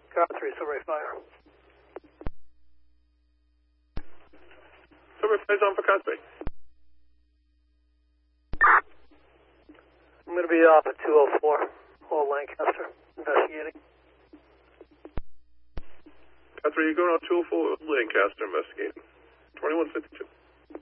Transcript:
Car 3, Silver Fire. Silver Fire's on for Car 3. I'm going to be off at 204, Old Lancaster, investigating. Car 3, you're going on 204 Lancaster investigating. 2152.